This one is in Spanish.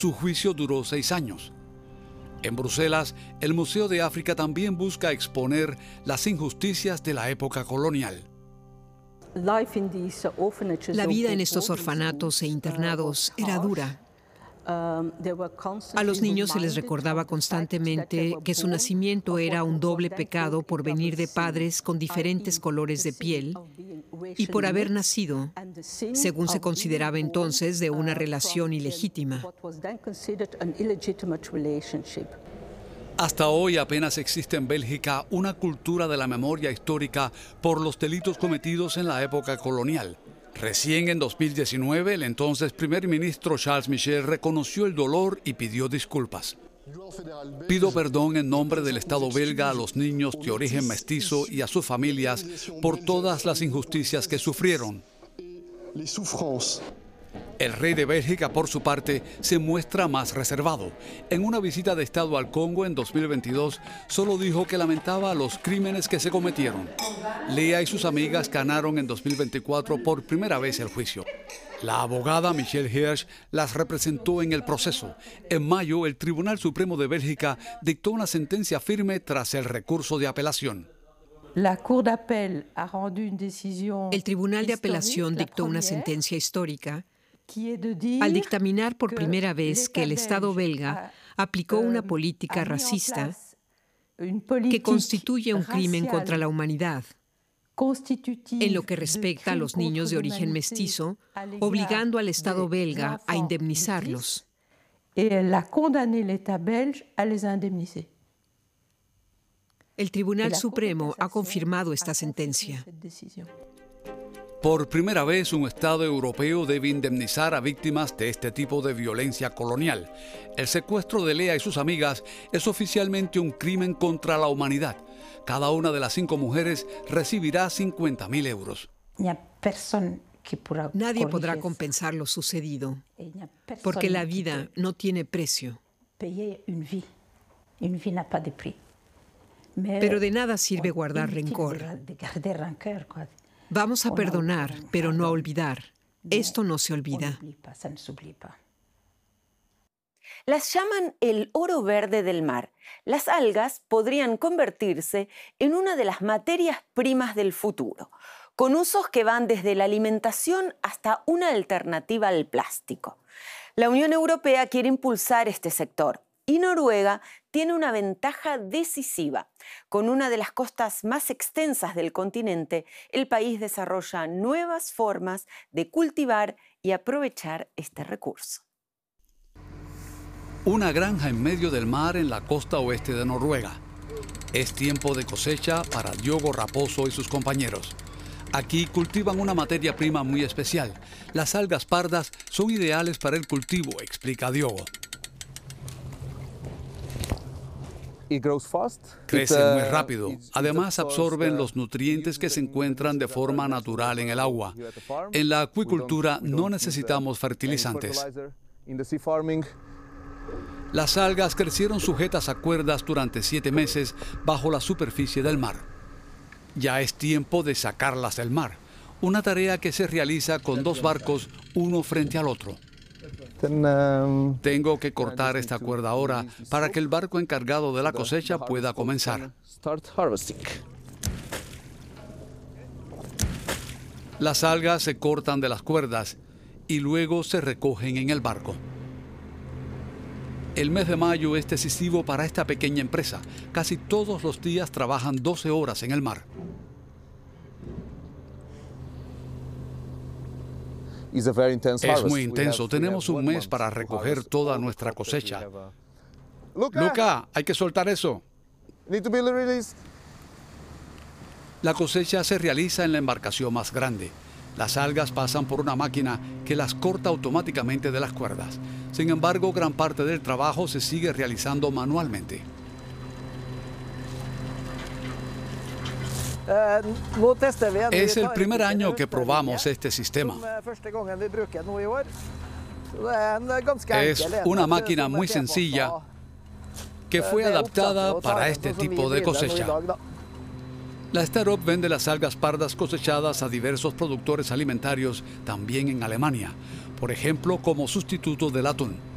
Su juicio duró 6 años. En Bruselas, el Museo de África también busca exponer las injusticias de la época colonial. La vida en estos orfanatos e internados era dura. A los niños se les recordaba constantemente que su nacimiento era un doble pecado por venir de padres con diferentes colores de piel y por haber nacido, según se consideraba entonces, de una relación ilegítima. Hasta hoy apenas existe en Bélgica una cultura de la memoria histórica por los delitos cometidos en la época colonial. Recién en 2019, el entonces primer ministro Charles Michel reconoció el dolor y pidió disculpas. Pido perdón en nombre del Estado belga a los niños de origen mestizo y a sus familias por todas las injusticias que sufrieron. El rey de Bélgica, por su parte, se muestra más reservado. En una visita de Estado al Congo en 2022, solo dijo que lamentaba los crímenes que se cometieron. Lea y sus amigas ganaron en 2024 por primera vez el juicio. La abogada Michelle Hirsch las representó en el proceso. En mayo, el Tribunal Supremo de Bélgica dictó una sentencia firme tras el recurso de apelación. El Tribunal de Apelación dictó una sentencia histórica al dictaminar por primera vez que el Estado belga aplicó una política racista que constituye un crimen contra la humanidad en lo que respecta a los niños de origen mestizo, obligando al Estado belga a indemnizarlos. El Tribunal Supremo ha confirmado esta sentencia. Por primera vez, un Estado europeo debe indemnizar a víctimas de este tipo de violencia colonial. El secuestro de Lea y sus amigas es oficialmente un crimen contra la humanidad. Cada una de las 5 mujeres recibirá 50.000 euros. Nadie podrá compensar lo sucedido, porque la vida no tiene precio. Pero de nada sirve guardar rencor. Vamos a perdonar, pero no a olvidar. Esto no se olvida. Las llaman el oro verde del mar. Las algas podrían convertirse en una de las materias primas del futuro, con usos que van desde la alimentación hasta una alternativa al plástico. La Unión Europea quiere impulsar este sector. Y Noruega tiene una ventaja decisiva. Con una de las costas más extensas del continente, el país desarrolla nuevas formas de cultivar y aprovechar este recurso. Una granja en medio del mar en la costa oeste de Noruega. Es tiempo de cosecha para Diogo Raposo y sus compañeros. Aquí cultivan una materia prima muy especial. Las algas pardas son ideales para el cultivo, explica Diogo. Crecen muy rápido. Además, absorben los nutrientes que se encuentran de forma natural en el agua. En la acuicultura no necesitamos fertilizantes. Las algas crecieron sujetas a cuerdas durante 7 meses bajo la superficie del mar. Ya es tiempo de sacarlas del mar, una tarea que se realiza con 2 barcos, uno frente al otro. Tengo que cortar esta cuerda ahora para que el barco encargado de la cosecha pueda comenzar. Las algas se cortan de las cuerdas y luego se recogen en el barco. El mes de mayo es decisivo para esta pequeña empresa. Casi todos los días trabajan 12 horas en el mar. Es muy intenso. Tenemos un mes para recoger toda nuestra cosecha. Luca, hay que soltar eso. La cosecha se realiza en la embarcación más grande. Las algas pasan por una máquina que las corta automáticamente de las cuerdas. Sin embargo, gran parte del trabajo se sigue realizando manualmente. Es el primer año que probamos este sistema. Es una máquina muy sencilla que fue adaptada para este tipo de cosecha. La startup vende las algas pardas cosechadas a diversos productores alimentarios, también en Alemania, por ejemplo, como sustituto del atún.